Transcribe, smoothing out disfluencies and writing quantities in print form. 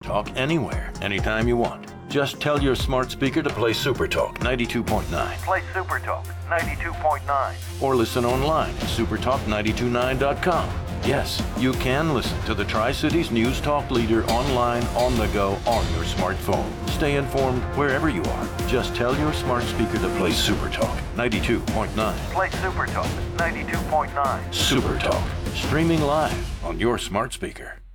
Talk anywhere, anytime you want. Just tell your smart speaker to play Super Talk 92.9. Play Super Talk 92.9. Or listen online at supertalk929.com. Yes, you can listen to the Tri-Cities News Talk leader online, on the go, on your smartphone. Stay informed wherever you are. Just tell your smart speaker to play Super Talk 92.9. Play Super Talk 92.9. Super Talk, streaming live on your smart speaker.